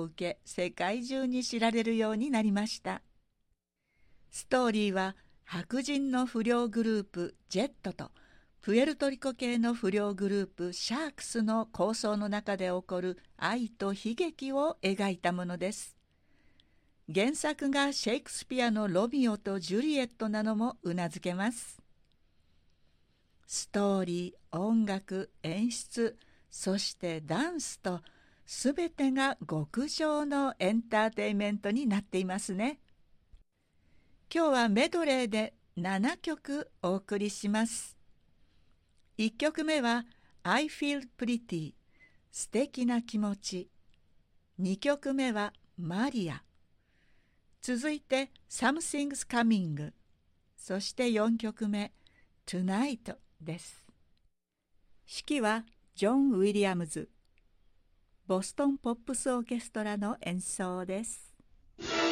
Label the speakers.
Speaker 1: を受け、世界中に知られるようになりました。ストーリーは白人の不良グループジェットとプエルトリコ系の不良グループシャークスの抗争の中で起こる愛と悲劇を描いたものです。原作がシェイクスピアのロミオとジュリエットなのもうなずけます。ストーリー、音楽、演出、そしてダンスとすべてが極上のエンターテインメントになっていますね。今日はメドレーで7曲お送りします。1曲目は I Feel Pretty 素敵な気持ち。2曲目はマリア。続いて Something's Coming。そして4曲目 Tonight です。指揮はジョン・ウィリアムズ。ボストン・ポップス・オーケストラの演奏です。